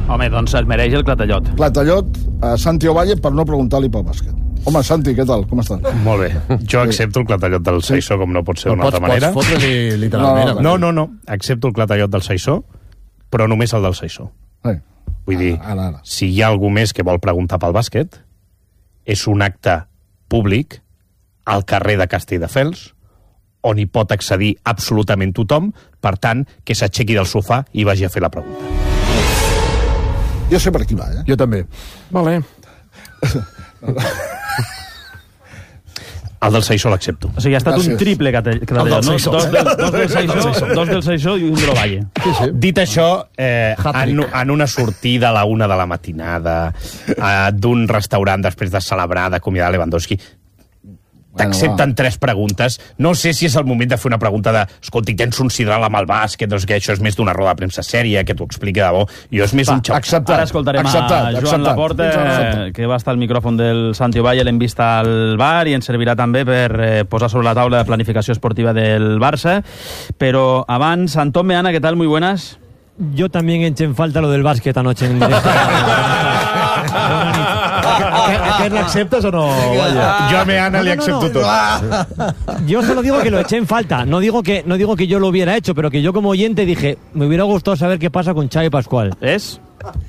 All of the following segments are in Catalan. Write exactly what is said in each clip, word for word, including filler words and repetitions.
Home, doncs es mereix el clatallot. Clatallot a Santi Ovalle per no preguntar-li pel bàsquet. Home, Santi, què tal? Com estàs? Molt bé. Jo accepto el clatallot del Saissó, com no pot ser d'una altra manera. Pots fotre-li literalment. No, no, no. Accepto el clatallot del Saissó, però només el del Saissó. Eh. Vull dir, Ara, ara. si hi ha algú més que vol preguntar pel bàsquet, és un acte públic al carrer de Castelldefels, on hi pot accedir absolutament tothom, per tant, que s'aixequi del sofà i vagi a fer la pregunta. Jo sé per qui va, eh? Jo també. Vale. El del Saissó l'accepto. O sigui, ha estat Gràcies. un triple clatallot, no? Dos del, dos del Saissó, dos del Saissó i un de l'Ovalle. Sí, sí. Dit això, eh, en, en una sortida a la una de la matinada, eh, d'un restaurant després de celebrar, d'acomiadar Lewandowski, t'accepten tres preguntes. No sé si és el moment de fer una pregunta de escolti, tens un sidral amb el bàsquet, doncs que això és més d'una roda de premsa sèria, que t'ho expliqui de bo. Jo és més Va, un xau. acceptat. Ara escoltarem Acceptat, a Joan acceptat. Laporta, Acceptat. que va estar al micròfon del Santi Ovalle, l'hem vist al bar, i ens servirà també per eh, posar sobre la taula la planificació esportiva del Barça. Pero abans, Antón Meana, ¿qué tal? Muy buenas. Yo también eché en falta lo del básquet anoche en directo. Aquest l'acceptes o no? Vaya. Jo a Meana li No, no, no, accepto no. tot. Yo solo digo que lo eché en falta. No digo que no digo que yo lo hubiera hecho, pero que yo como oyente dije, me hubiera gustado saber qué pasa con Xavi Pascual. És?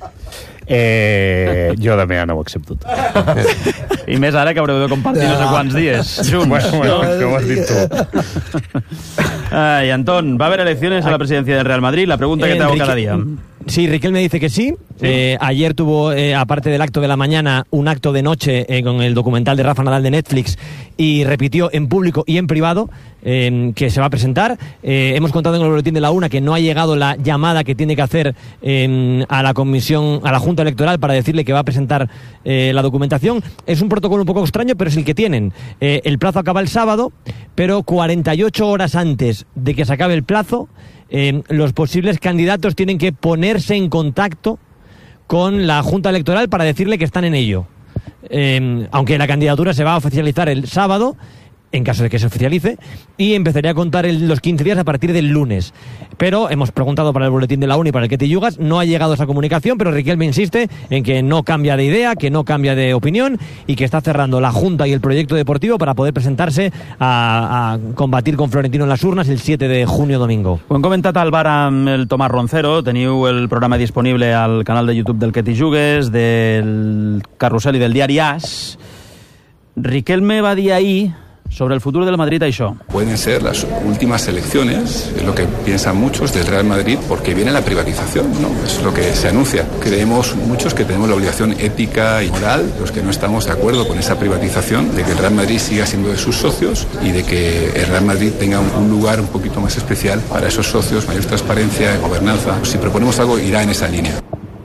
Eh, jo de Meana ho accepto tot. I més ara que haureu de compartir no sé quants dies junts. Bueno, bueno, que ho has dit tu. Ay, Antón, ¿va a haber elecciones a la presidencia del Real Madrid? La pregunta que te hago Enrique- cada día. Sí, Riquelme dice que sí. ¿Sí? Eh, ayer tuvo, eh, aparte del acto de la mañana, un acto de noche eh, con el documental de Rafa Nadal de Netflix y repitió en público y en privado eh, que se va a presentar. Eh, hemos contado en el boletín de la UNA que no ha llegado la llamada que tiene que hacer eh, a la comisión, a la Junta Electoral para decirle que va a presentar eh, la documentación. Es un protocolo un poco extraño, pero es el que tienen. Eh, el plazo acaba el sábado, pero cuarenta y ocho horas antes de que se acabe el plazo, Eh, los posibles candidatos tienen que ponerse en contacto con la Junta Electoral para decirle que están en ello. Eh, aunque la candidatura se va a oficializar el sábado, en caso de que se oficialice, y empezaría a contar el, los quince días a partir del lunes. Pero hemos preguntado para el boletín de la UNA y para el que te yugas, no ha llegado esa comunicación, pero Riquelme insiste en que no cambia de idea, que no cambia de opinión y que está cerrando la Junta y el proyecto deportivo para poder presentarse a, a combatir con Florentino en las urnas el siete de junio domingo. Ho hem comentat al bar amb el Tomàs Roncero, teniu el programa disponible al canal de YouTube del Que t'hi jugues, del Carrusel i del diari As. Riquelme va dir ahir sobre el futuro del Madrid això. Pueden ser las últimas elecciones, es lo que piensan muchos del Real Madrid, porque viene la privatización, ¿no? Es lo que se anuncia. Creemos muchos que tenemos la obligación ética y moral, los que no estamos de acuerdo con esa privatización, de que el Real Madrid siga siendo de sus socios y de que el Real Madrid tenga un lugar un poquito más especial para esos socios, mayor transparencia, gobernanza. Si proponemos algo, irá en esa línea.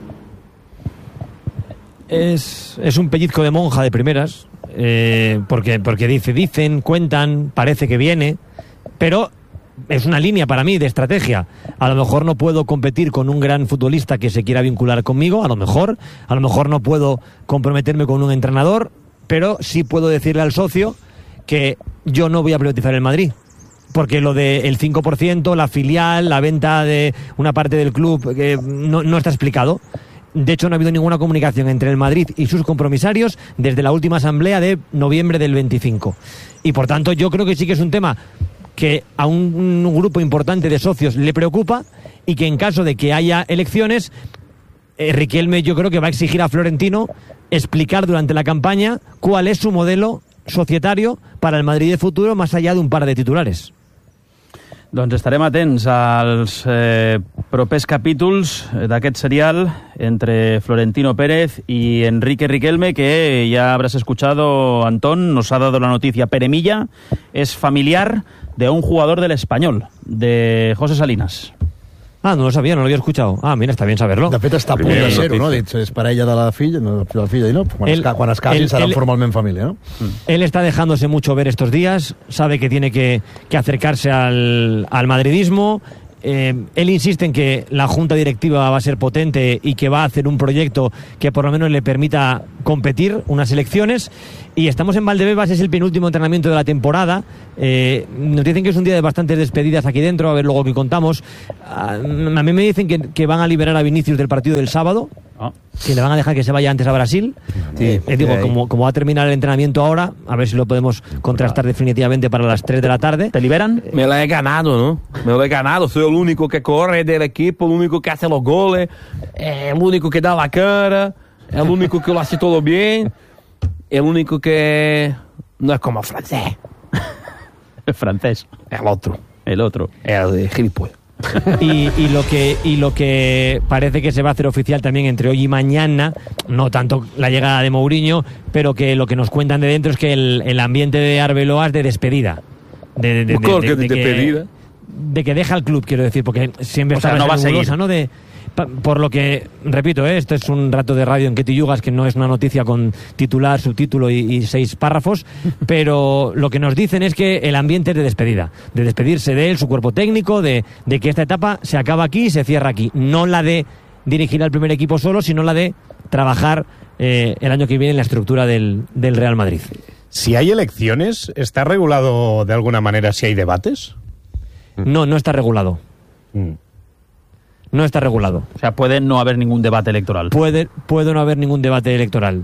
Es, es un pellizco de monja de primeras, eh, porque, porque dice, dicen, cuentan, parece que viene, pero es una línea para mí de estrategia. A lo mejor no puedo competir con un gran futbolista que se quiera vincular conmigo, a lo mejor, a lo mejor no puedo comprometerme con un entrenador, pero sí puedo decirle al socio que yo no voy a privatizar el Madrid. Porque lo del cinco por ciento, la filial, la venta de una parte del club, eh, no, no está explicado. De hecho, no ha habido ninguna comunicación entre el Madrid y sus compromisarios desde la última asamblea de noviembre del veinticinco. Y por tanto, yo creo que sí que es un tema que a un, un grupo importante de socios le preocupa y que en caso de que haya elecciones, eh, Riquelme yo creo que va a exigir a Florentino explicar durante la campaña cuál es su modelo societario para el Madrid de futuro, más allá de un par de titulares. Doncs estarem atents als eh, propers capítols d'aquest serial entre Florentino Pérez y Enrique Riquelme, que ya habrás escuchado, Antón, nos ha dado la noticia. Peremilla es familiar de un jugador del Español, de José Salinas. Ah, no lo sabía, no lo había escuchado. Ah, mira, está bien saberlo. De fet, està a punt de ser-ho, no? Dit, és parella de la filla, no, de la filla i no, quan, El- es, ca- quan es casin el- seran el- formalment família, no? Él está dejándose mucho ver estos días, sabe que tiene que, que acercarse al, al madridismo. Eh, él insiste en que la junta directiva va a ser potente y que va a hacer un proyecto que por lo menos le permita competir unas elecciones. Y estamos en Valdebebas, es el penúltimo entrenamiento de la temporada. Eh, nos dicen que es un día de bastantes despedidas aquí dentro, a ver luego qué contamos. A, a mí me dicen que, que van a liberar a Vinicius del partido del sábado, Oh. Que le van a dejar que se vaya antes a Brasil. Sí, eh, eh, digo, sí. como, como va a terminar el entrenamiento ahora, a ver si lo podemos contrastar definitivamente para las tres de la tarde. ¿Te liberan? Me la he ganado, ¿no? Me lo he ganado. Soy el único que corre del equipo, el único que hace los goles, eh, el único que da la cara, el único que lo hace todo bien, el único que no es como francés. El francés. El otro. El otro. El de gilipollas. Y, y lo que y lo que parece que se va a hacer oficial también entre hoy y mañana, no tanto la llegada de Mourinho, pero que lo que nos cuentan de dentro es que el, el ambiente de Arbeloa es de despedida. De, de, de, de, ¿Cómo que de, de de despedida? Que, de que deja el club, quiero decir, porque siempre O sea, está no va a seguir. ¿no? De, pa- por lo que, repito, ¿eh? Esto es un rato de radio en que te yugas, que no es una noticia con titular, subtítulo y, y seis párrafos, pero lo que nos dicen es que el ambiente es de despedida, de despedirse de él, su cuerpo técnico, de, de que esta etapa se acaba aquí y se cierra aquí. No la de dirigir al primer equipo solo, sino la de trabajar eh, el año que viene en la estructura del, del Real Madrid. Si hay elecciones, ¿está regulado de alguna manera si hay debates? No, no está regulado. Mm. No está regulado. O sea, puede no haber ningún debate electoral. Puede, puede no haber ningún debate electoral.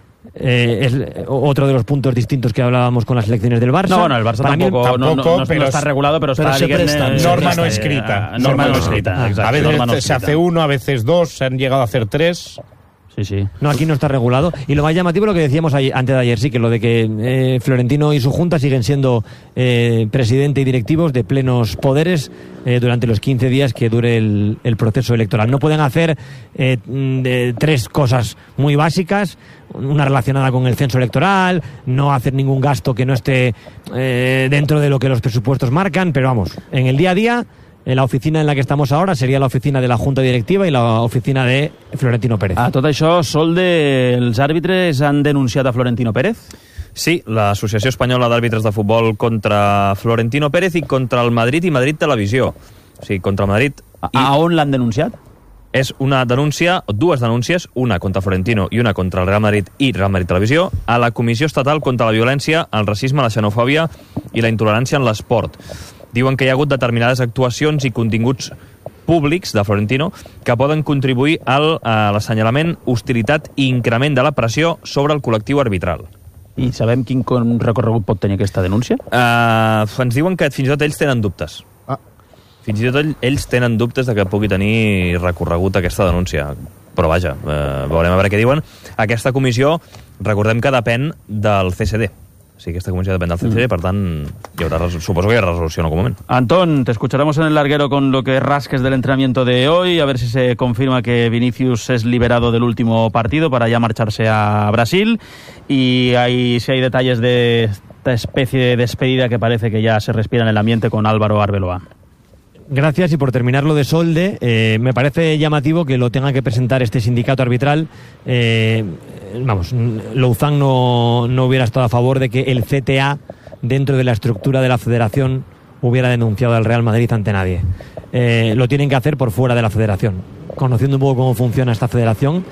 Eh, es otro de los puntos distintos que hablábamos con las elecciones del Barça. No, bueno, el Barça Para mí el- tampoco, no, no, tampoco, no, pero no está es- regulado, pero, pero está se alguien, presta, eh, se Norma presta, no eh, escrita. ah, norma no escrita. escrita. A Exacto, veces norma no se escrita. hace uno, a veces dos, se han llegado a hacer tres. Sí, sí. No, aquí no está regulado. Y lo más llamativo lo que decíamos ayer- antes de ayer, sí, que lo de que eh, Florentino y su junta siguen siendo eh, presidente y directivos de plenos poderes eh, durante los quince días que dure el, el proceso electoral. No pueden hacer eh, de tres cosas muy básicas, una relacionada con el censo electoral, no hacer ningún gasto que no esté eh, dentro de lo que los presupuestos marcan, pero vamos, en el día a día... En la oficina en la que estamos ahora sería la oficina de la Junta Directiva y la oficina de Florentino Pérez. A tot això, Solde, els àrbitres han denunciat a Florentino Pérez? Sí, l'Associació Espanyola d'Àrbitres de Futbol contra Florentino Pérez i contra el Madrid i Madrid Televisió. O sigui, contra el Madrid... A, I a on l'han denunciat? és una denúncia, dues denúncies, una contra Florentino i una contra el Real Madrid i Real Madrid Televisió, a la Comissió Estatal contra la Violència, el Racisme, la Xenofòbia i la Intolerància en l'Esport. Diuen que hi ha hagut determinades actuacions i continguts públics de Florentino que poden contribuir al, a l'assenyalament, hostilitat i increment de la pressió sobre el col·lectiu arbitral. I sabem quin con- recorregut pot tenir aquesta denúncia? Uh, ens diuen que fins i tot ells tenen dubtes. Ah. Fins i tot ell- ells tenen dubtes de que pugui tenir recorregut aquesta denúncia. Però vaja, uh, veurem a veure què diuen. Aquesta comissió, recordem que depèn del C C D. O sigui, aquesta comissió depèn del C C D, mm. per tant, hi haurà, resol- suposo que hi haurà resolució en algun moment. Antón, te escucharemos en el larguero con lo que rasques del entrenamiento de hoy, a ver si se confirma que Vinicius es liberado del último partido para ya marcharse a Brasil, y ahí si hay detalles de esta especie de despedida que parece que ya se respira en el ambiente con Álvaro Arbeloa. Gracias, y por terminar lo de Solde, eh, me parece llamativo que lo tenga que presentar este sindicato arbitral. Eh, vamos, Louzán no, no hubiera estado a favor de que el C T A, dentro de la estructura de la federación, hubiera denunciado al Real Madrid ante nadie. Eh, lo tienen que hacer por fuera de la federación. Conociendo un poco cómo funciona esta federación,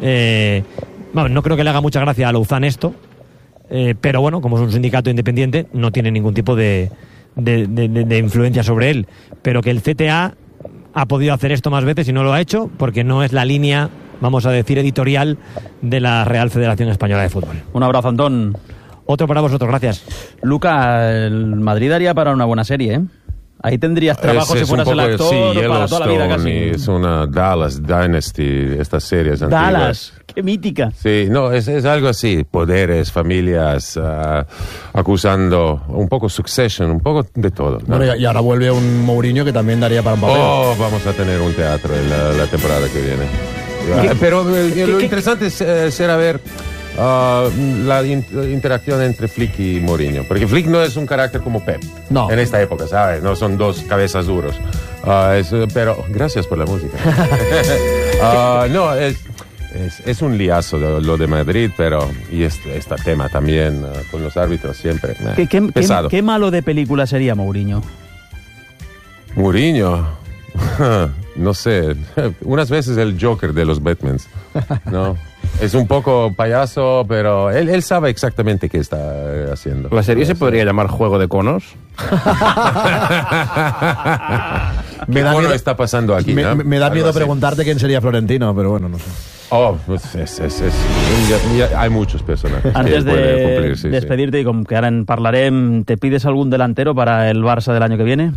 eh, vamos, no creo que le haga mucha gracia a Louzán esto, eh, pero bueno, como es un sindicato independiente, no tiene ningún tipo de... De, de, de influencia sobre él, pero que el C T A ha podido hacer esto más veces y no lo ha hecho porque no es la línea, vamos a decir, editorial de la Real Federación Española de Fútbol. Un abrazo, Antón. Otro para vosotros, gracias. Luca, el Madrid daría para una buena serie, ¿eh? Ahí tendrías trabajo Es- si es un fueras el poco, actor sí, para toda la vida Yellowstone, y casi. es una Dallas Dynasty, estas series antiguas. Dallas, qué mítica. Sí, no, es, es algo así, poderes, familias, ah, acusando, un poco Succession, un poco de todo, ¿no? Bueno, y, y ahora vuelve un Mourinho que también daría para un papel. Oh, vamos a tener un teatro en la, la temporada que viene. Ah, Pero eh, lo qué- interesante es, eh, será ver ah, la in- interacción entre Flick y Mourinho. Porque Flick no es un carácter como Pep. No. En esta época, ¿sabes? No son dos cabezas duros. Ah, es, eh, pero gracias por la música. Ah, no, es, es, es un liazo de- lo de Madrid, pero y este, este tema también ah, con los árbitros siempre. eh, ¿Qué, qué, pesado. qué- qué malo de película sería Mourinho? Mourinho, no sé, unas veces el Joker de los Batmans, ¿no? Es un poco payaso, pero él, él sabe exactamente qué está eh, haciendo. ¿La serie se podría llamar Juego de Conos? ¿Qué Me da mono miedo- está pasando aquí? Me, ¿no? me- me da Algo miedo así. preguntarte quién sería Florentino, pero bueno, no sé. Oh, pues es, es, es, ya, ya hay muchos personajes. Antes que de cumplir, sí, despedirte, sí. y como que ahora en parlarem, ¿te pides algún delantero para el Barça del año que viene?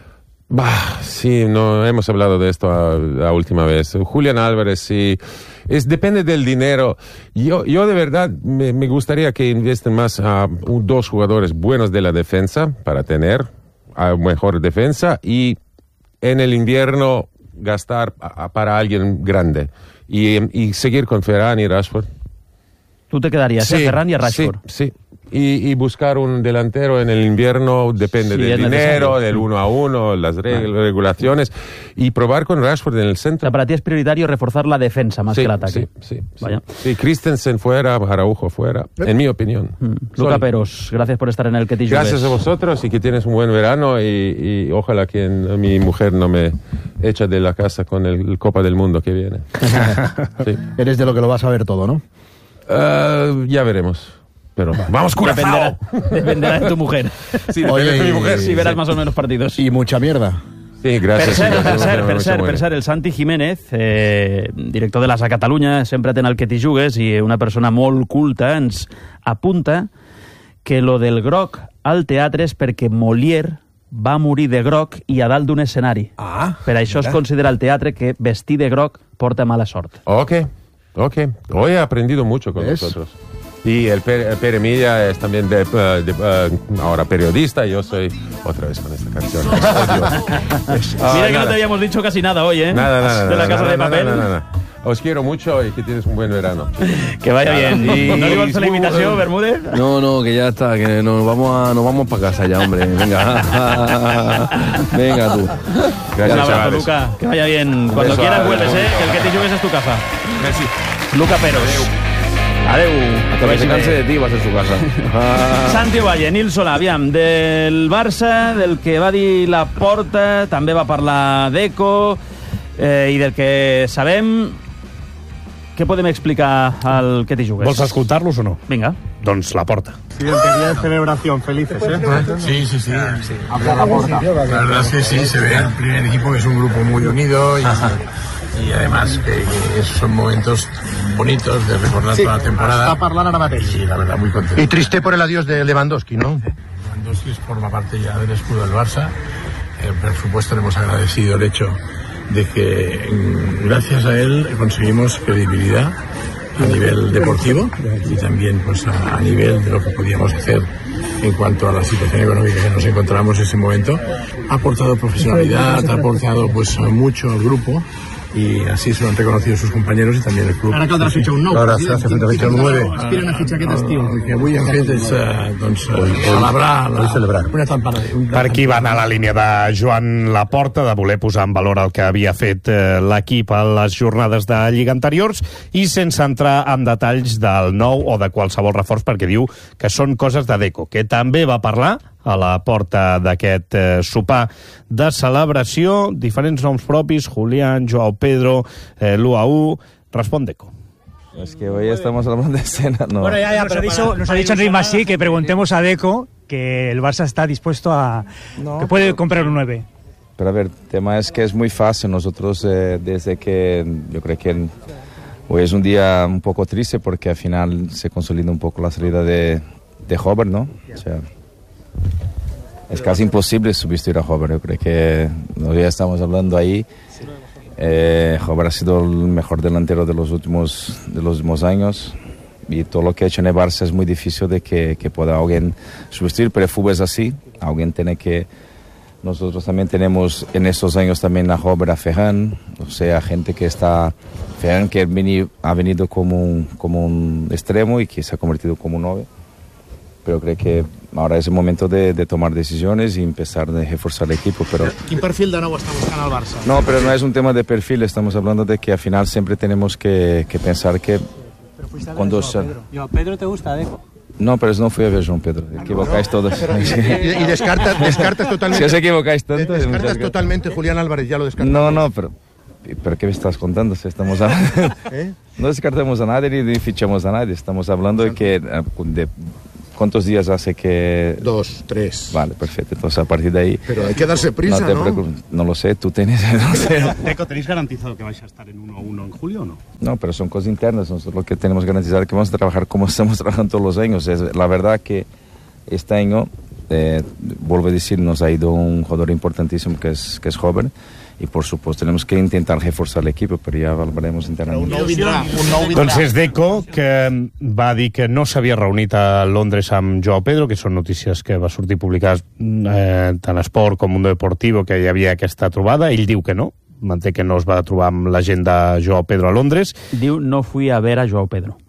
Bah, sí, no hemos hablado de esto a, la última vez. Julián Álvarez, sí. Es, depende del dinero. Yo, yo de verdad me, me gustaría que inviesten más a uh, dos jugadores buenos de la defensa para tener a mejor defensa y en el invierno gastar a, a, para alguien grande y, y seguir con Ferran y Rashford. ¿Tú te quedarías sí, a Ferran y a Rashford? Sí, sí. Y, y buscar un delantero en el invierno depende Sí, del es dinero, necesario. del uno a uno, las reg- regulaciones, y probar con Rashford en el O centro. sea, para ti es prioritario reforzar la defensa más Sí, que el ataque. sí, sí, Vaya. sí. Sí, Christensen fuera, Araujo fuera, en mi opinión. Mm. Luca Son- Peros, gracias por estar en el Que Te Gracias Jugues. a vosotros y que tienes un buen verano y, y ojalá que en- mi mujer no me echa de la casa con el, el Copa del Mundo que viene. Sí. Eres de lo que lo vas a ver todo, ¿no? Ah, ya veremos. Pero vamos, Dependerá, Curazao. dependerá de tu mujer. Sí, Oye, depende de mi y- mujer. Si verás más o menos partidos. Y mucha mierda. Sí, gracias. Per cert, sí, per no, cert, no, no, per no, cert, no, per no. cert, el Santi Jiménez, eh, director de la Sa Catalunya, sempre atent al Que T'hi Jugues, i una persona molt culta ens apunta que lo del groc al teatre és perquè Molière va morir de groc i a dalt d'un escenari. Ah, Per això es considera al teatre que vestir de groc porta mala sort. Ok, ok. Hoy he aprendido mucho con ¿Ves? vosotros. Y el Pere, el Pere Milla es también de, uh, de, uh, ahora periodista. Yo soy otra vez con esta canción. Odio. Ah, Mira que nada. no te habíamos dicho casi nada hoy, ¿eh? Nada, nada, de la nada, Casa nada, de Papel. nada, nada, nada. Os quiero mucho y que tienes un buen verano. Que vaya bien. Y- ¿No le vas a hacer la invitación, Bermúdez? No, no, que ya está, que nos vamos a, nos vamos para casa ya, hombre. Venga. Venga tú. Gracias, Un abrazo, chavales. Luca. Que vaya bien. Cuando beso, quieras adiós. vuelves, ¿eh? Que el Que T'hi Jugues es tu casa. Merci. Luca Peros. Adeu. Hasta que se canse de ti, vas a su casa. Santi Valle, Nil Solà, aviam, del Barça, del que va dir la Porta, també va parlar d'Eco, eh, i del que sabem, què podem explicar al Que T'hi Jugues? Vols escoltar-los o no? Vinga. Doncs la porta. Sí, el que día de celebración, felices, ¿eh? Sí, sí, sí. sí. La verdad es que sí, se ve el primer equipo que es un grupo muy unido y, y además que, que son momentos bonitos de recordar Sí, toda la temporada. está parlando ara mateix. Y la verdad muy contento. Y triste por el adiós de Lewandowski, ¿no? Lewandowski forma parte ya del escudo del Barça. Eh, por supuesto, le hemos agradecido el hecho de que mm, gracias a él conseguimos credibilidad a nivel deportivo y también pues a, a nivel de lo que podíamos hacer en cuanto a la situación económica que nos encontramos en ese momento. Ha aportado profesionalidad, ha aportado pues mucho al grupo y así se lo han reconocido sus compañeros i també el club. Ara caldrà fitxar un nou. Ara s'ha de fitxar un nou. Aspiren a fitxar aquest estiu. El que avui hem fet és eh, doncs, eh, celebrar, la, celebrar una temporada. Per aquí va anar la línia de Joan Laporta, de voler posar en valor el que havia fet eh, l'equip a les jornades de Lliga anteriors i sense entrar en detalls del nou o de qualsevol reforç, perquè diu que són coses de Deco, que també va parlar a la porta d'aquest eh, sopar de celebració, diferents noms propis, Julián, Joao Pedro, eh, l'u a u, respon Deco. Es que hoy estamos hablando de escena, no. Bueno, ya, ya, nos, ha dicho, nos ha dicho Enrique Masí que preguntemos a Deco que el Barça está dispuesto a... No, que puede pero- comprar un nueve. Pero a ver, el tema es que es muy fácil. Nosotros, eh, desde que yo creo que hoy es un día un poco triste porque al final se consolida un poco la salida de, de Hover, ¿no? O sea, es casi imposible sustituir a Hover. Yo creo que hoy ya estamos hablando ahí. Eh, Hover ha sido el mejor delantero de los últimos, de los últimos años. Y todo lo que ha hecho en el Barça es muy difícil de que, que pueda alguien sustituir, pero el fútbol es así. Alguien tiene que... Nosotros también tenemos en estos años también a Hover, a Ferran, o sea, gente que está... Ferran que veni, ha venido como un, como un extremo y que se ha convertido como un nueve. Pero creo que ahora es el momento de, de tomar decisiones y empezar a reforzar el equipo. Pero Quin perfil de nou està buscant el Barça? no, pero no es un tema de perfil, estamos hablando de que al final siempre tenemos que, que pensar que cuando... se- Yo, Pedro, ¿te gusta, Deco? No, pero no fui a ver Joan Pedro, equivocáis todos. Y, y descartas, descartas totalmente... Si os equivocáis tanto... Descartas muchas gracias. totalmente Julián Álvarez, ya lo descartas. No, no, pero... ¿Pero qué me estás contando? Si estamos hablando... ¿Eh? No descartamos a nadie ni fichamos a nadie. Estamos hablando de que eh, de ¿Cuántos días hace que...? Dos, tres. Vale, perfecto. Entonces, a partir de ahí... Pero hay que darse prisa, te ¿no? preocupes. No lo sé, tú tienes... No, sé. Deco, ¿tenéis garantizado que vais a estar en uno a uno en julio o no? No, pero son cosas internas. Nosotros lo que tenemos que garantizar es que vamos a trabajar como estamos trabajando todos los años. Es, la verdad que este año, eh, vuelvo a decir, nos ha ido un jugador importantísimo que es, que es joven. Y por supuesto tenemos que intentar reforzar el equipo, però ja valoraremos internament. Un nou vindrà, un nou vindrà. Doncs és Deco, que va dir que no s'havia reunit a Londres amb Joao Pedro, que són notícies que va sortir publicades eh, tant a Esport com Mundo Deportivo, que hi havia aquesta trobada. Ell diu que no, manté que no es va trobar amb la gent de Joao Pedro a Londres. Diu, no fui a ver a Joao Pedro.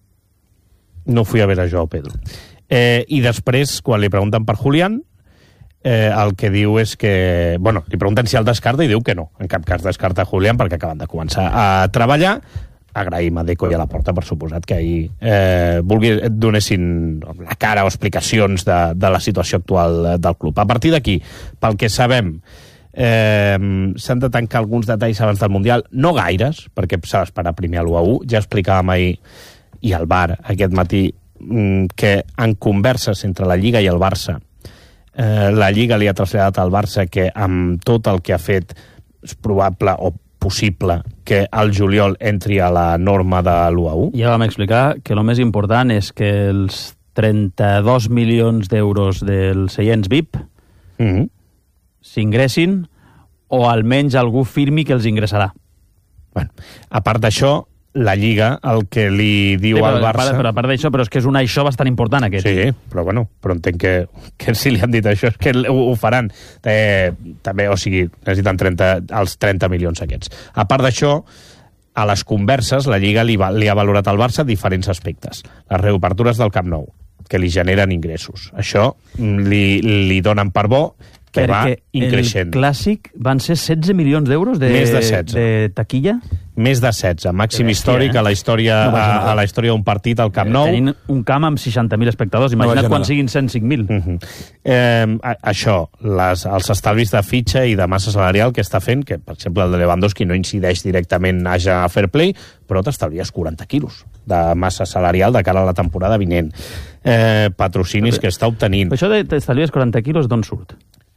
No fui a ver a Joao Pedro. Eh, I després, quan li pregunten per Julián, Eh, el que diu és que... Bueno, li pregunten si el descarta i diu que no. En cap cas descarta Julián perquè acaben de començar a treballar. Agraïm a Deco i a la Porta, per suposat, que ahir eh, vulgui, donessin la cara o explicacions de, de la situació actual del club. A partir d'aquí, pel que sabem, eh, s'han de tancar alguns detalls abans del Mundial. No gaires, perquè s'ha d'esperar primer a l'u a u. Ja explicàvem ahir, i al bar aquest matí, que en converses entre la Lliga i el Barça, Eh, la Lliga li ha traslladat al Barça que amb tot el que ha fet és probable o possible que el juliol entri a la norma de l'u a u. Ja vam explicar que el més important és que els trenta-dos milions d'euros dels seients V I P mm-hmm. s'ingressin o almenys algú firmi que els ingressarà. Bueno, a part d'això, la Lliga, el que li diu sí, però, al Barça... Però a part d'això, però és que és un això bastant important, aquest. Sí, però bueno, però entenc que, que si li han dit això és que ho, ho faran. Eh, també, o sigui, necessiten trenta, els trenta milions aquests. A part d'això, a les converses, la Lliga li, va, li ha valorat al Barça diferents aspectes. Les reobertures del Camp Nou, que li generen ingressos. Això li, li donen per bo, que perquè va increixent. El Clàssic van ser setze milions d'euros de, Més de setze. de taquilla? Més de setze, màxim històric eh? a la història no, a, a la història d'un partit al Camp Nou. Tenint un camp amb seixanta mil espectadors, imagina't no quan siguin cent cinc mil. Uh -huh. eh, a, això, les, els estalvis de fitxa i de massa salarial que està fent, que per exemple el de Lewandowski no incideix directament a fair play, però t'estalvies quaranta quilos de massa salarial de cara a la temporada vinent. Eh, patrocinis però, que està obtenint. Però això de t'estalvies quaranta quilos d'on surt?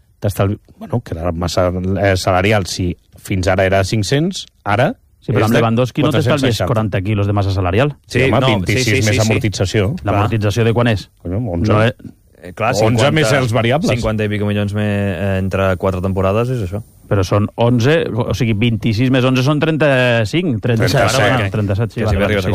Bueno, que la massa salarial, si fins ara era cinc-cents, ara... Sí, però amb Lewandowski no t'estalvies quaranta quilos de massa salarial. Sí, home, no, vint-i-sis sí, sí, més sí, amortització. L'amortització de quan és? onze. No, eh? Eh, clar, cinquanta, onze més els variables. cinquanta i pico milions més, eh, entre quatre temporades és això. Però són onze, o sigui, vint-i-sis més onze són trenta-cinc, trenta-set, trenta-set, trenta-set, sí.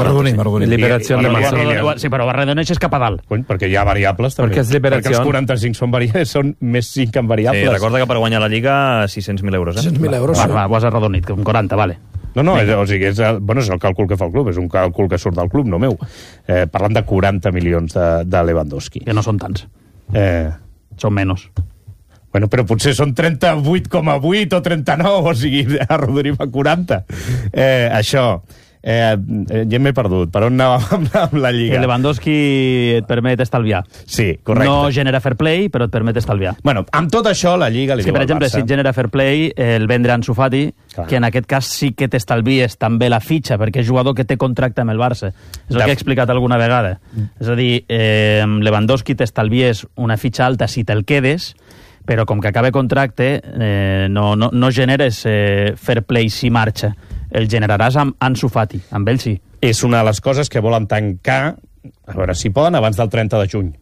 Liberació de massa. Sí, però arredoneixes cap a dalt. Perquè hi ha variables, també. Perquè és liberació. Perquè els quaranta-cinc són, variables, són més cinc en variables. Sí, recorda que per guanyar la Lliga sis-cents mil euros. Eh? sis-cents mil euros. Va, va, ho has arredonit, com quaranta, vale. No, no, és, o sigui, és, el, bueno, és el càlcul que fa el club, és un càlcul que surt del club, no meu. Eh, parlant de quaranta milions de, de Lewandowski. Que no són tants. Eh... Són menys. Bueno, però potser són trenta-vuit coma vuit o trenta-nou, o sigui, arrodonim a quaranta. Eh, això... Eh, ja m'he perdut. Per on anàvem amb, amb la Lliga? Que Lewandowski et permet estalviar. Sí, correcte. No genera fair play, però et permet estalviar. Bueno, amb tot això, la Lliga li sí, diu per al exemple, Barça... si et genera fair play, el vendre Ansu Fati, clar, que en aquest cas sí que t'estalvies també la fitxa, perquè és jugador que té contracte amb el Barça. És el de... que he explicat alguna vegada. Mm. És a dir, eh, amb Lewandowski t'estalvies una fitxa alta si te'l quedes, però com que acaba contracte, eh, no, no, no generes eh, fair play si marxa. El generaràs amb Ansu Fati, amb ell sí. És una de les coses que volen tancar, a veure si poden, abans del trenta de juny.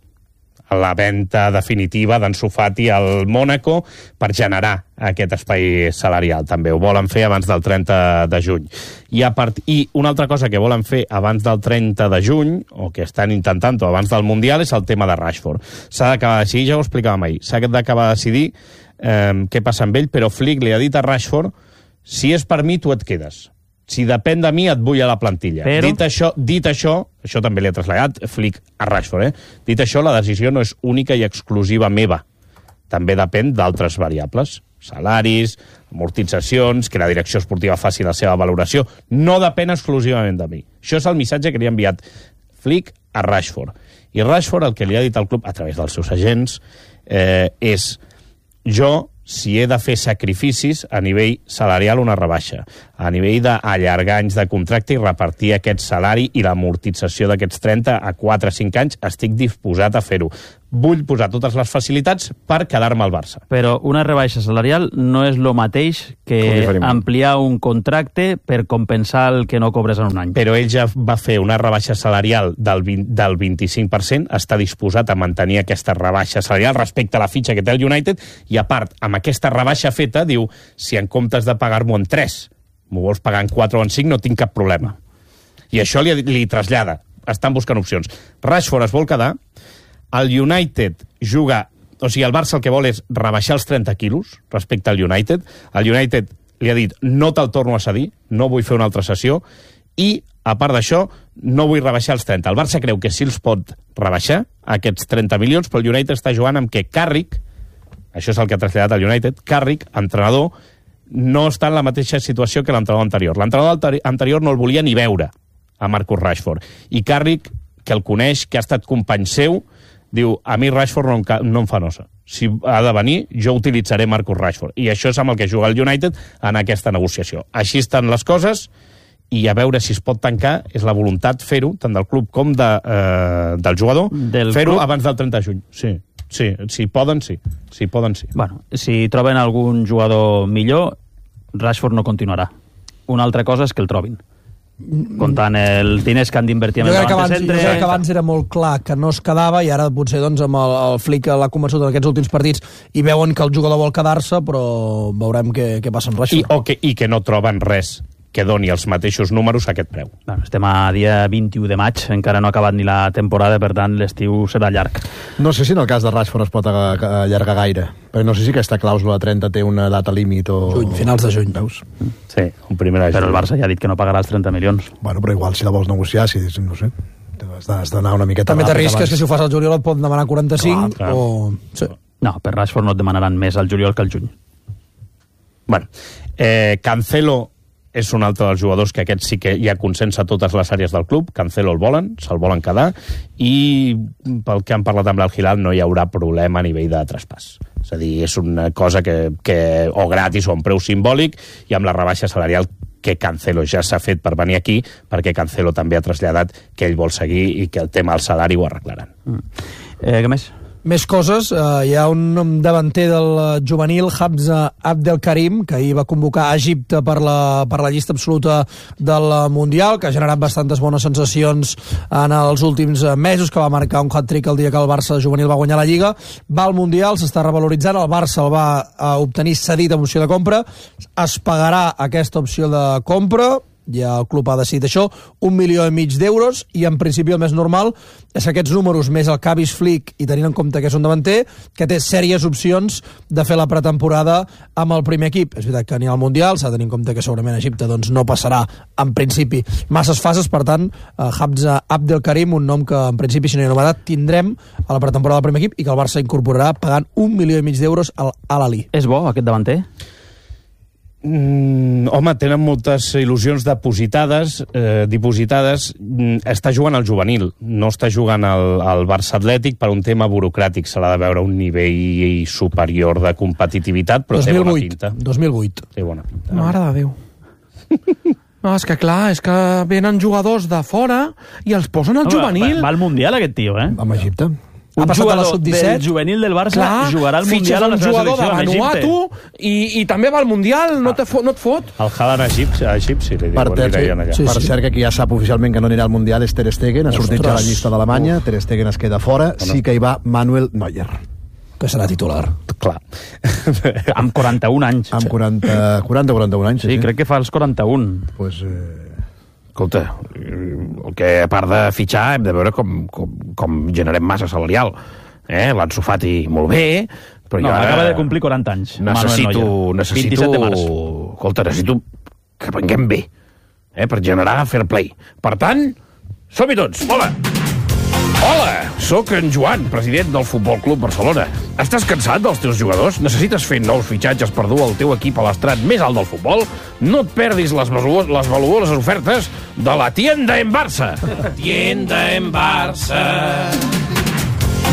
La venda definitiva d'Ansu Fati al Mónaco per generar aquest espai salarial. També ho volen fer abans del trenta de juny. I, a part... I una altra cosa que volen fer abans del trenta de juny, o que estan intentant abans del Mundial, és el tema de Rashford. S'ha d'acabar de decidir, ja ho explicàvem ahir, s'ha d'acabar de decidir eh, què passa amb ell, però Flick li ha dit a Rashford: si és per mi, tu et quedes. Si depèn de mi, et vull a la plantilla. Però... Dit això, dit això, això també li ha traslladat Flick a Rashford, eh? Dit això, la decisió no és única i exclusiva meva. També depèn d'altres variables. Salaris, amortitzacions, que la direcció esportiva faci la seva valoració. No depèn exclusivament de mi. Això és el missatge que li ha enviat Flick a Rashford. I Rashford el que li ha dit al club, a través dels seus agents, eh, és: jo si he de fer sacrificis a nivell salarial una rebaixa, a nivell d'allargar anys de contracte i repartir aquest salari i l'amortització d'aquests trenta a quatre a cinc anys, estic disposat a fer-ho. Vull posar totes les facilitats per quedar-me al Barça. Però una rebaixa salarial no és el mateix que ampliar un contracte per compensar el que no cobres en un any. Però ell ja va fer una rebaixa salarial del, vint, del vint-i-cinc per cent, està disposat a mantenir aquesta rebaixa salarial respecte a la fitxa que té el United, i a part, amb aquesta rebaixa feta, diu, si en comptes de pagar-m'ho en tres, m'ho vols pagar en quatre o en cinc, no tinc cap problema. I això li, li trasllada. Estan buscant opcions. Rashford es vol quedar. El United juga... O sigui, el Barça el que vol és rebaixar els trenta quilos respecte al United. El United li ha dit, no te'l torno a cedir, no vull fer una altra sessió, i, a part d'això, no vull rebaixar els trenta. El Barça creu que sí els pot rebaixar, aquests trenta milions, però el United està jugant amb que Carrick, això és el que ha traslladat el United, Carrick, entrenador, no està en la mateixa situació que l'entrenador anterior. L'entrenador anterior no el volia ni veure, a Marcus Rashford. I Carrick, que el coneix, que ha estat company seu, diu, a mi Rashford no em, no em fa nosa. Si ha de venir, jo utilitzaré Marcus Rashford. I això és amb el que juga el United en aquesta negociació. Així estan les coses, i a veure si es pot tancar, és la voluntat fer-ho, tant del club com de, eh, del jugador, fer-ho abans del trenta de juny. Sí, sí, si poden, sí. Si poden, sí. Bueno, si troben algun jugador millor, Rashford no continuarà. Una altra cosa és que el trobin. Comptant els diners que han d'invertir en el davant de centre. Jo crec que abans era molt clar que no es quedava, i ara potser doncs, amb el, el Flick l'ha convençut en aquests últims partits i veuen que el jugador vol quedar-se, però veurem què, què passa amb Rashford. I, o que, I que no troben res que doni els mateixos números a aquest preu. Bueno, estem a dia vint-i-u de maig, encara no ha acabat ni la temporada, per tant l'estiu serà llarg. No sé si en el cas de Rashford es pot allargar gaire, perquè no sé si aquesta clàusula trenta té una data límit o... Juny, finals de juny. Veus? Sí, un primer de juny. Però el Barça ja ha dit que no pagarà els trenta milions. Bueno, però igual si la vols negociar, si no sé, has d'anar una miqueta... També t'arrisques que si ho fas al juliol et pot demanar quaranta-cinc, clar, clar. O... Sí. No, per Rashford no et demanaran més al juliol que al juny. Bueno, eh, Cancelo és un altre dels jugadors que aquest sí que hi ha consens a totes les àrees del club. Cancelo el volen, se'l volen quedar, i pel que han parlat amb l'Al-Hilal no hi haurà problema a nivell de traspàs. És a dir, és una cosa que, que o gratis o un preu simbòlic, i amb la rebaixa salarial que Cancelo ja s'ha fet per venir aquí, perquè Cancelo també ha traslladat que ell vol seguir i que el tema del salari ho arreglaran. Mm. Eh, què més? Més coses, eh, hi ha un davanter del juvenil, Hamza Abdelkarim, que ahir va convocar a Egipte per la, per la llista absoluta del Mundial, que ha generat bastantes bones sensacions en els últims mesos, que va marcar un hat-trick el dia que el Barça juvenil va guanyar la Lliga. Va al Mundial, s'està revaloritzant, el Barça el va eh, obtenir cedit amb opció de compra, es pagarà aquesta opció de compra, ja el club ha decidit això, un milió i mig d'euros, i en principi el més normal és que aquests números, més el Kavis Flick, i tenint en compte que és un davanter, que té sèries opcions de fer la pretemporada amb el primer equip. És veritat que ni al Mundial, s'ha de tenir en compte que segurament Egipte doncs, no passarà en principi masses fases, per tant, eh, Hamza Abdelkarim, un nom que en principi, si no hi ha novetat, tindrem a la pretemporada del primer equip, i que el Barça incorporarà pagant un milió i mig d'euros al Al-Ahly. És bo aquest davanter? Mm, home, tenen moltes il·lusions depositades, eh, dipositades. Mm, està jugant al juvenil, no està jugant al, al Barça Atlètic per un tema burocràtic. Se l'ha de veure a un nivell superior de competitivitat, però dos mil vuit, té bona pinta. dos mil vuit. Té bona pinta. Mare de Déu. No, és que clar, és que venen jugadors de fora i els posen al Home, juvenil. Va, va al Mundial aquest tio, eh? Amb Egipte. Un ha passat a la jugador sub disset del juvenil del Barça Clar, jugarà al Mundial a la seva jugador de selecció en Vanuatu i, i també va al Mundial, no, te fo, no et fot? El Haaland a Egipte, a Egipte li Per, diuen, ter, li deien allà. sí, per sí. cert, que qui ja sap oficialment que no anirà al Mundial és Ter Stegen, ha sortit ja la llista d'Alemanya, Ter Stegen es queda fora, sí que hi va Manuel Neuer, que serà titular. Clar. Amb quaranta-un anys. amb quaranta o quaranta-un anys. Sí, crec que fa els quaranta-un. Pues, eh... Escolta, el que a part de fitxar hem de veure com, com, com generem massa salarial. Eh? L'Ansu Fati molt bé, però no, jo ara... acaba de complir quaranta anys. Necessito, necessito, vint-i-set de març. escolta, necessito que venguem bé, eh? Per generar fair play. Per tant, som-hi tots! Hola! Hola! Soc en Joan, president del Futbol Club Barcelona. Estàs cansat dels teus jugadors? Necessites fer nous fitxatges per dur el teu equip a l'estrat més alt del futbol? No et perdis les, valuo les valuoses ofertes de la Tienda en Barça. Tienda en Barça.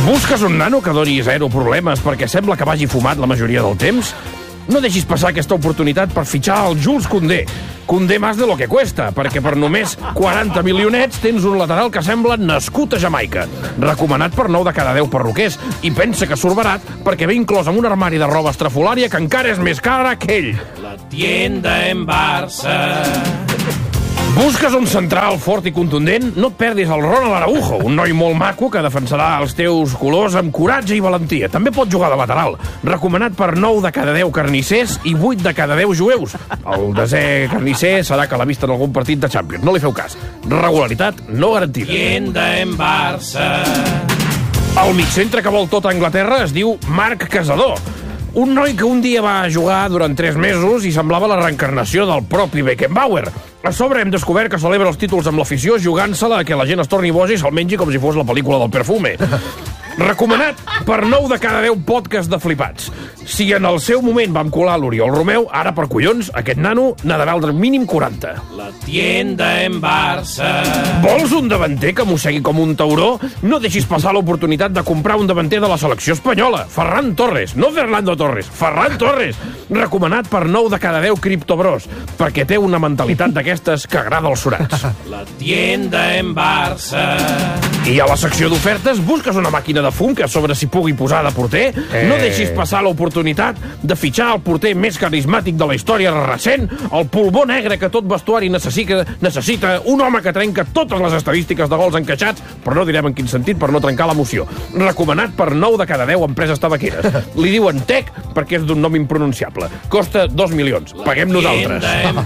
Busques un nano que doni zero problemes perquè sembla que vagi fumat la majoria del temps? No deixis passar aquesta oportunitat per fitxar el Jules Koundé. Koundé más de lo que cuesta, perquè per només quaranta milionets tens un lateral que sembla nascut a Jamaica. Recomanat per nou de cada deu perruquers, i pensa que surt barat perquè ve inclòs amb un armari de roba estrafolària que encara és més cara que ell. La tienda en Barça... Busques un central fort i contundent? No et perdis el Ronald Araujo, un noi molt maco que defensarà els teus colors amb coratge i valentia. També pot jugar de lateral. Recomanat per nou de cada deu carnissers i vuit de cada deu jueus. El desè carnisser serà que l'ha vist en algun partit de Champions. No li feu cas. Regularitat no garantida. Tienda en Barça... El migcentre que vol tota Anglaterra es diu Marc Casador. Un noi que un dia va jugar durant tres mesos i semblava la reencarnació del propi Beckenbauer. A sobre hem descobert que celebra els títols amb l'afició jugant-se-la a que la gent es torni boja i se'l mengi com si fos la pel·lícula del Perfume. Recomanat per nou de cada deu podcast de flipats. Si en el seu moment vam colar l'Oriol Romeu, ara per collons, aquest nano n'ha de valdre mínim quaranta. La tienda en Barça... Vols un davanter que mossegui com un tauró? No deixis passar l'oportunitat de comprar un davanter de la selecció espanyola. Ferran Torres, no Fernando Torres, Ferran Torres. Recomanat per nou de cada deu criptobros, perquè té una mentalitat d'aquestes que agrada als surats. La tienda en Barça... I a la secció d'ofertes busques una màquina de fum que a sobre s'hi pugui posar de porter? Eh. No deixis passar l'oportunitat de fitxar el porter més carismàtic de la història recent, el pulbó negre que tot vestuari necessita, necessita un home que trenca totes les estadístiques de gols encaixats, però no direm en quin sentit per no trencar l'emoció. Recomanat per nou de cada deu empreses tabaqueres. Li diuen Tec perquè és d'un nom impronunciable. Costa dos milions. Paguem nosaltres.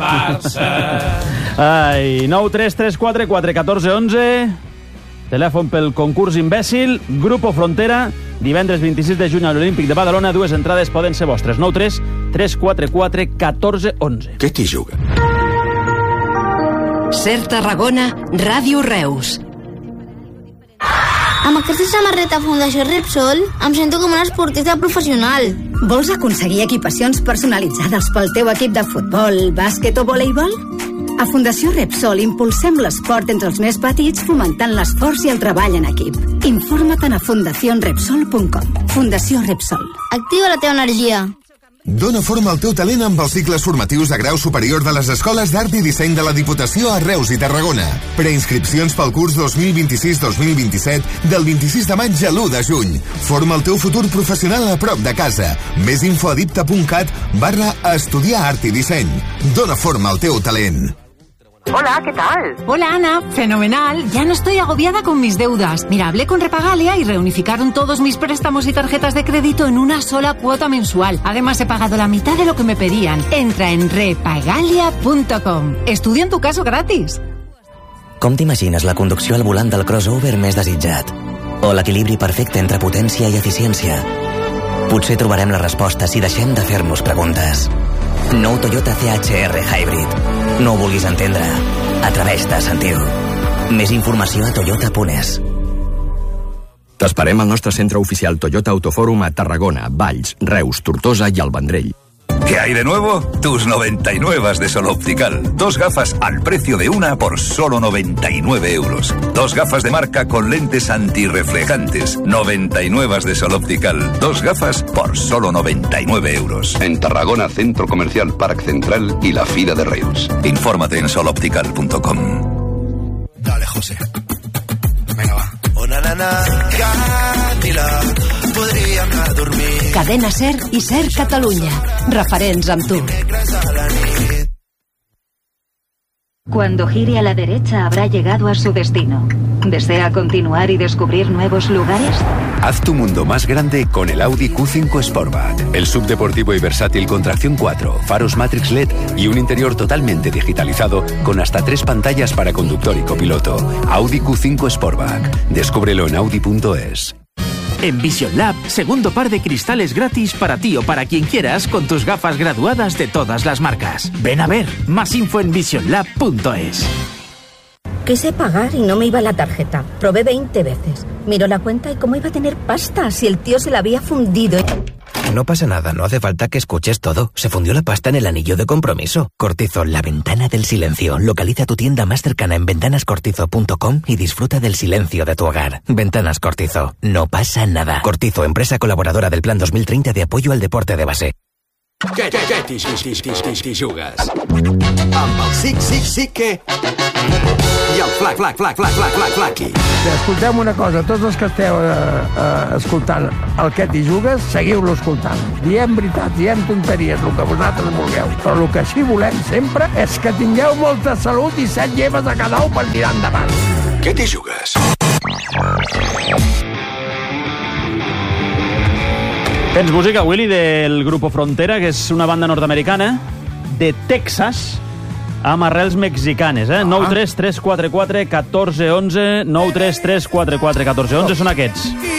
Ai, nou tres tres quatre quatre un quatre un u. Telèfon pel concurs imbècil, Grupo Frontera, divendres vint-i-sis de juny a l'Olímpic de Badalona, dues entrades poden ser vostres. Nou tres tres quatre quatre un quatre un u. Què t'hi juga? Ser Tarragona, Ràdio Reus. Amb aquesta samarreta Fundació Repsol em sento com una esportista professional. Vols aconseguir equipacions personalitzades pel teu equip de futbol, bàsquet o voleibol? A Fundació Repsol impulsem l'esport entre els més petits fomentant l'esforç i el treball en equip. Informa't a fundación repsol punt com. Fundació Repsol. Activa la teva energia. Dóna forma al teu talent amb els cicles formatius de grau superior de les escoles d'art i disseny de la Diputació a Reus i Tarragona. Preinscripcions pel curs dos mil vint-i-sis dos mil vint-i-set del vint-i-sis de maig a l'u de juny. Forma el teu futur professional a prop de casa. Més info a dipta punt cat barra estudiar art i disseny. Dóna forma al teu talent. Hola, ¿qué tal? Hola, Ana. Fenomenal. Ya no estoy agobiada con mis deudas. Mira, hablé con Repagalia y reunificaron todos mis préstamos y tarjetas de crédito en una sola cuota mensual. Además, he pagado la mitad de lo que me pedían. Entra en repagalia punto com. Estudia en tu caso gratis. Com t'imagines la conducció al volant del crossover més desitjat? O l'equilibri perfecte entre potència i eficiència? Potser trobarem la resposta si deixem de fer-nos preguntes. Nou Toyota C H R Hybrid. No ho vulguis entendre. Atreveix-te a sentir-ho. Més informació a toyota punt es. T'esperem al nostre centre oficial Toyota Autofòrum a Tarragona, Valls, Reus, Tortosa i el Vendrell. ¿Qué hay de nuevo? Tus noventa y nueve de Sol Optical. Dos gafas al precio de una por solo noventa y nueve euros. Dos gafas de marca con lentes antirreflejantes. noventa y nueve de Sol Optical. Dos gafas por solo noventa y nueve euros. En Tarragona, Centro Comercial Parc Central y la Fira de Reus. Infórmate en sol optical punto com. Dale, José. Venga, va. Una nana, Camila, podríem anar a dormir. Cadena Ser i Ser Catalunya. Referents amb tu. Cuando gire a la derecha habrá llegado a su destino. ¿Desea continuar y descubrir nuevos lugares? Haz tu mundo más grande con el Audi Q cinco Sportback. El subdeportivo y versátil con tracción cuatro, faros Matrix L E D y un interior totalmente digitalizado con hasta tres pantallas para conductor y copiloto. Audi Q cinco Sportback. Descúbrelo en audi punto es. En Vision Lab, segundo par de cristales gratis para ti o para quien quieras con tus gafas graduadas de todas las marcas. Ven a ver, más info en vision lab punto es. Quise pagar y no me iba la tarjeta. Probé veinte veces. Miro la cuenta y cómo iba a tener pasta si el tío se la había fundido. No pasa nada, no hace falta que escuches todo. Se fundió la pasta en el anillo de compromiso. Cortizo, la ventana del silencio. Localiza tu tienda más cercana en ventanas cortizo punto com y disfruta del silencio de tu hogar. Ventanas Cortizo. No pasa nada. Cortizo, empresa colaboradora del Plan dos mil treinta de apoyo al deporte de base. Què, què, què t'hi jugues? Amb el Sic, Sic, Sic, que... I el Flac, Flac, Flac, Flac, Flac, Flac, Flaqui. Escolteu una cosa, tots els que esteu eh, eh, escoltant el Què t'hi jugues, seguiu-lo escoltant. Diem veritat, diem tonteries, el que vosaltres vulgueu. Però el que sí volem sempre és que tingueu molta salut i set lleves a cada un per tirar endavant. Què t'hi jugues? Tens música, Willy, del Grupo Frontera, que és una banda nord-americana de Texas amb arrels mexicanes, eh? nou tres tres quatre quatre catorze onze nou tres tres quatre quatre catorze onze són aquests.